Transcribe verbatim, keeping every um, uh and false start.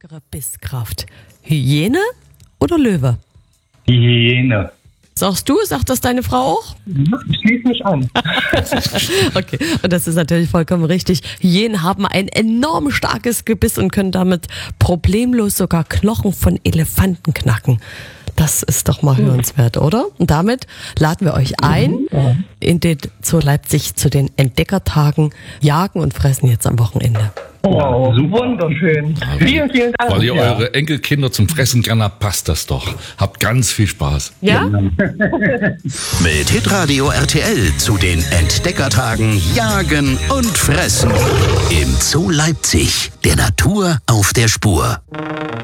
Stärkere Bisskraft? Hyäne oder Löwe? Die Hyäne. Sagst du, sagt das deine Frau auch? Ich schließe mich an. Okay, und das ist natürlich vollkommen richtig. Hyänen haben ein enorm starkes Gebiss und können damit problemlos sogar Knochen von Elefanten knacken. Das ist doch mal hörenswert, oder? Und damit laden wir euch ein in den Zoo Leipzig zu den Entdeckertagen. Jagen und fressen jetzt am Wochenende. Oh, super. Wunderschön. Vielen, vielen Dank. Weil ihr Ja. eure Enkelkinder zum Fressen gerne habt, passt das doch. Habt ganz viel Spaß. Ja? Mit Hitradio R T L zu den Entdeckertagen Jagen und Fressen. Im Zoo Leipzig, der Natur auf der Spur.